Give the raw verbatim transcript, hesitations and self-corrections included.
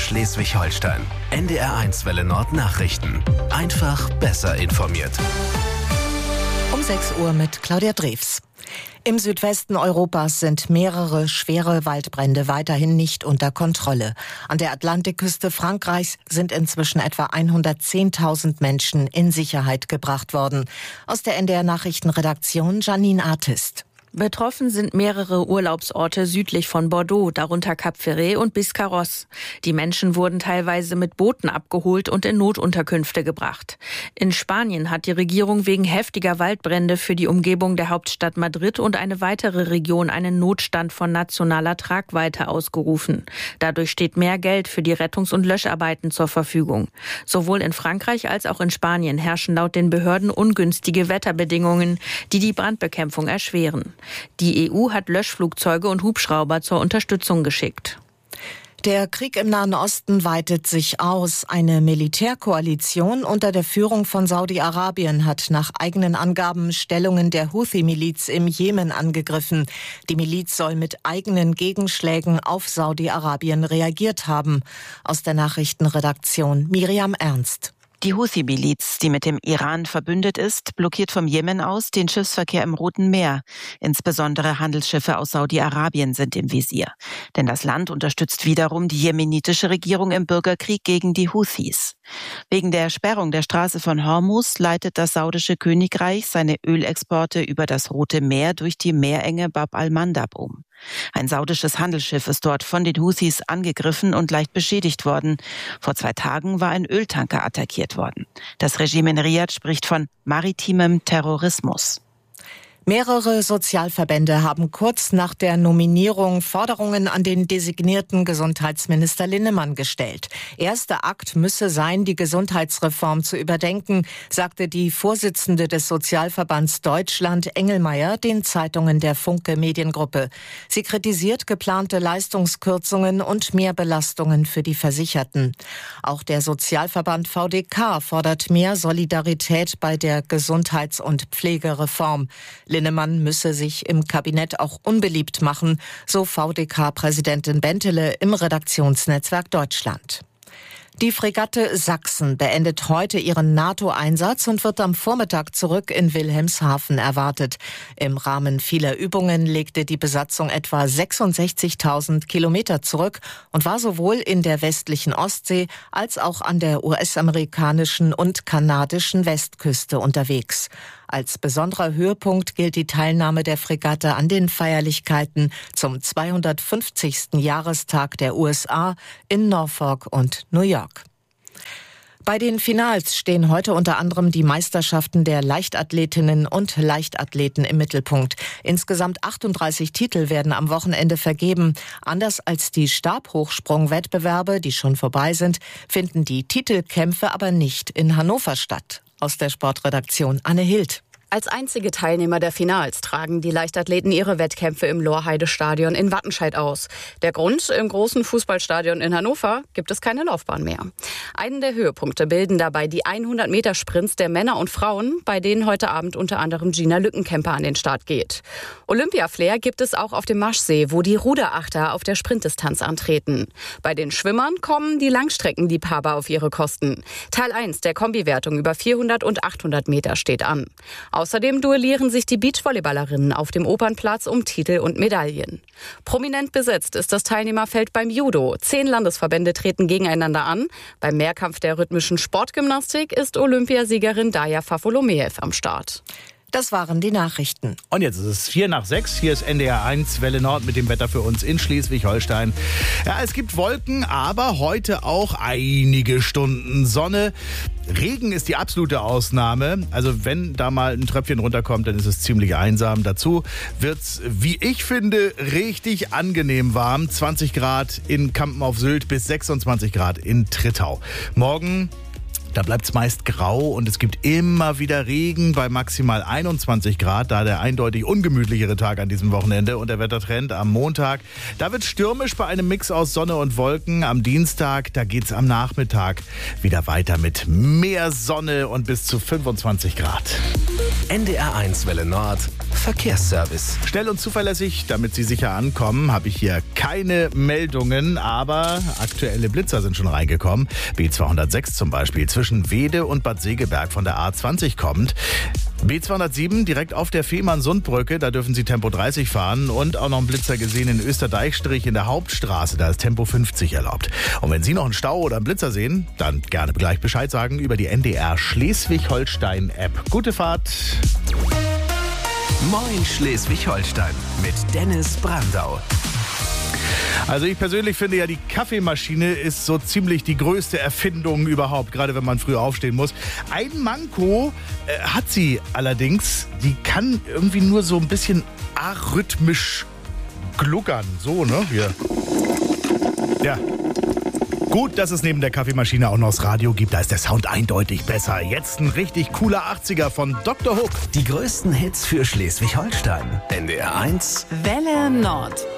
Schleswig-Holstein. N D R eins Welle Nord Nachrichten. Einfach besser informiert. Um sechs Uhr mit Claudia Drews. Im Südwesten Europas sind mehrere schwere Waldbrände weiterhin nicht unter Kontrolle. An der Atlantikküste Frankreichs sind inzwischen etwa hundertzehntausend Menschen in Sicherheit gebracht worden. Aus der N D R-Nachrichtenredaktion Janine Artist. Betroffen sind mehrere Urlaubsorte südlich von Bordeaux, darunter Cap Ferret und Biscarrosse. Die Menschen wurden teilweise mit Booten abgeholt und in Notunterkünfte gebracht. In Spanien hat die Regierung wegen heftiger Waldbrände für die Umgebung der Hauptstadt Madrid und eine weitere Region einen Notstand von nationaler Tragweite ausgerufen. Dadurch steht mehr Geld für die Rettungs- und Löscharbeiten zur Verfügung. Sowohl in Frankreich als auch in Spanien herrschen laut den Behörden ungünstige Wetterbedingungen, die die Brandbekämpfung erschweren. Die E U hat Löschflugzeuge und Hubschrauber zur Unterstützung geschickt. Der Krieg im Nahen Osten weitet sich aus. Eine Militärkoalition unter der Führung von Saudi-Arabien hat nach eigenen Angaben Stellungen der Houthi-Miliz im Jemen angegriffen. Die Miliz soll mit eigenen Gegenschlägen auf Saudi-Arabien reagiert haben. Aus der Nachrichtenredaktion Miriam Ernst. Die Houthi-Miliz, die mit dem Iran verbündet ist, blockiert vom Jemen aus den Schiffsverkehr im Roten Meer. Insbesondere Handelsschiffe aus Saudi-Arabien sind im Visier. Denn das Land unterstützt wiederum die jemenitische Regierung im Bürgerkrieg gegen die Houthis. Wegen der Sperrung der Straße von Hormuz leitet das saudische Königreich seine Ölexporte über das Rote Meer durch die Meerenge Bab al-Mandab um. Ein saudisches Handelsschiff ist dort von den Houthis angegriffen und leicht beschädigt worden. Vor zwei Tagen war ein Öltanker attackiert worden. Das Regime in Riad spricht von maritimem Terrorismus. Mehrere Sozialverbände haben kurz nach der Nominierung Forderungen an den designierten Gesundheitsminister Linnemann gestellt. Erster Akt müsse sein, die Gesundheitsreform zu überdenken, sagte die Vorsitzende des Sozialverbands Deutschland, Engelmeier, den Zeitungen der Funke Mediengruppe. Sie kritisiert geplante Leistungskürzungen und Mehrbelastungen für die Versicherten. Auch der Sozialverband V D K fordert mehr Solidarität bei der Gesundheits- und Pflegereform. Linnemann müsse sich im Kabinett auch unbeliebt machen, so V D K-Präsidentin Bentele im Redaktionsnetzwerk Deutschland. Die Fregatte Sachsen beendet heute ihren NATO-Einsatz und wird am Vormittag zurück in Wilhelmshaven erwartet. Im Rahmen vieler Übungen legte die Besatzung etwa sechsundsechzigtausend Kilometer zurück und war sowohl in der westlichen Ostsee als auch an der U S-amerikanischen und kanadischen Westküste unterwegs. Als besonderer Höhepunkt gilt die Teilnahme der Fregatte an den Feierlichkeiten zum zweihundertfünfzigsten Jahrestag der U S A in Norfolk und New York. Bei den Finals stehen heute unter anderem die Meisterschaften der Leichtathletinnen und Leichtathleten im Mittelpunkt. Insgesamt achtunddreißig Titel werden am Wochenende vergeben. Anders als die Stabhochsprung-Wettbewerbe, die schon vorbei sind, finden die Titelkämpfe aber nicht in Hannover statt. Aus der Sportredaktion Anne Hild. Als einzige Teilnehmer der Finals tragen die Leichtathleten ihre Wettkämpfe im Lorheide-Stadion in Wattenscheid aus. Der Grund: im großen Fußballstadion in Hannover gibt es keine Laufbahn mehr. Einen der Höhepunkte bilden dabei die hundert-Meter-Sprints der Männer und Frauen, bei denen heute Abend unter anderem Gina Lückenkämper an den Start geht. Olympia-Flair gibt es auch auf dem Maschsee, wo die Ruderachter auf der Sprintdistanz antreten. Bei den Schwimmern kommen die Langstreckenliebhaber auf ihre Kosten. Teil eins der Kombiwertung über vierhundert und achthundert Meter steht an. Außerdem duellieren sich die Beachvolleyballerinnen auf dem Opernplatz um Titel und Medaillen. Prominent besetzt ist das Teilnehmerfeld beim Judo. Zehn Landesverbände treten gegeneinander an. Beim Mehrkampf der rhythmischen Sportgymnastik ist Olympiasiegerin Daja Fafolomeev am Start. Das waren die Nachrichten. Und jetzt ist es vier nach sechs. Hier ist N D R eins Welle Nord mit dem Wetter für uns in Schleswig-Holstein. Ja, es gibt Wolken, aber heute auch einige Stunden Sonne. Regen ist die absolute Ausnahme. Also wenn da mal ein Tröpfchen runterkommt, dann ist es ziemlich einsam. Dazu wird's, wie ich finde, richtig angenehm warm. zwanzig Grad in Kampen auf Sylt bis sechsundzwanzig Grad in Trittau. Morgen Da bleibt es meist grau und es gibt immer wieder Regen bei maximal einundzwanzig Grad, da der eindeutig ungemütlichere Tag an diesem Wochenende. Und der Wettertrend am Montag, da wird stürmisch bei einem Mix aus Sonne und Wolken. Am Dienstag, da geht's am Nachmittag wieder weiter mit mehr Sonne und bis zu fünfundzwanzig Grad. N D R eins Welle Nord Verkehrsservice. Schnell und zuverlässig, damit Sie sicher ankommen, habe ich hier keine Meldungen, aber aktuelle Blitzer sind schon reingekommen. B zweihundertsechs zum Beispiel zwischen Wede und Bad Segeberg von der A zwanzig kommt. B zweihundertsieben direkt auf der Fehmarnsundbrücke, da dürfen Sie Tempo dreißig fahren und auch noch einen Blitzer gesehen in Österdeichstrich in der Hauptstraße, da ist Tempo fünfzig erlaubt. Und wenn Sie noch einen Stau oder einen Blitzer sehen, dann gerne gleich Bescheid sagen über die N D R Schleswig-Holstein-App. Gute Fahrt! Moin Schleswig-Holstein mit Dennis Brandau. Also ich persönlich finde ja, die Kaffeemaschine ist so ziemlich die größte Erfindung überhaupt, gerade wenn man früh aufstehen muss. Ein Manko äh, hat sie allerdings, die kann irgendwie nur so ein bisschen arrhythmisch gluckern. So, ne? Hier. Ja. Gut, dass es neben der Kaffeemaschine auch noch das Radio gibt, da ist der Sound eindeutig besser. Jetzt ein richtig cooler achtziger von Doktor Hook. Die größten Hits für Schleswig-Holstein. N D R eins Welle Nord.